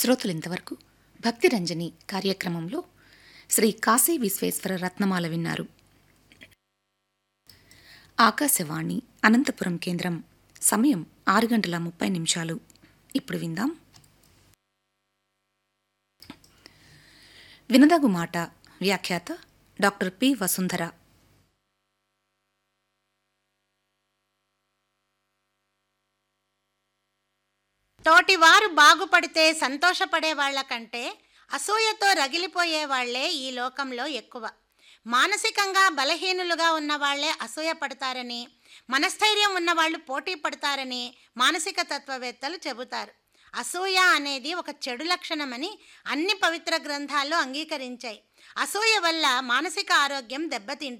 శ్రోతలింతవరకు భక్తిరంజని కార్యక్రమంలో శ్రీ కాశీ విశ్వేశ్వర రత్నమాల విన్నారు. ఆకాశవాణి అనంతపురం కేంద్రం. సమయం 6:30. ఇప్పుడు విందాం వినదగు మాట. వ్యాఖ్యాత డాక్టర్ పి. వసుంధర. తోటివారు బాగుపడితే సంతోషపడే వాళ్ల కంటే అసూయతో రగిలిపోయే వాళ్లే ఈ లోకంలో ఎక్కువ. మానసికంగా బలహీనులుగా ఉన్నవాళ్లే అసూయ పడతారని, మనస్థైర్యం ఉన్నవాళ్లు పోటీ పడతారని మానసిక తత్వవేత్తలు చెబుతారు. అసూయ అనేది ఒక చెడు లక్షణమని అన్ని పవిత్ర గ్రంథాలు అంగీకరించాయి. అసూయ వల్ల మానసిక ఆరోగ్యం దెబ్బతింటుంది.